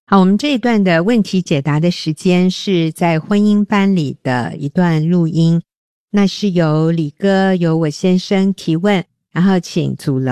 好，我们这一段的问题解答的时间是在婚姻班里的一段录音，那是由李哥由我先生提问，然后请祖